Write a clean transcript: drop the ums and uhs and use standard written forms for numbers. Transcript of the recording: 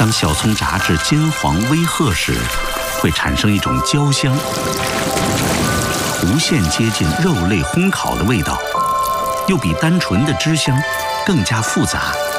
当小葱炸至金黄微褐时，会产生一种焦香，无限接近肉类烘烤的味道，又比单纯的汁香更加复杂。